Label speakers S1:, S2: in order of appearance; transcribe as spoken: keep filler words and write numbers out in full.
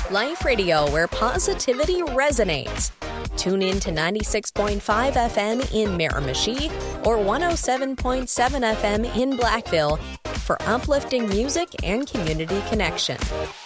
S1: Life Radio, where positivity resonates. Tune in to ninety-six point five F M in Miramichi or one oh seven point seven F M in Blackville for uplifting music and community connection.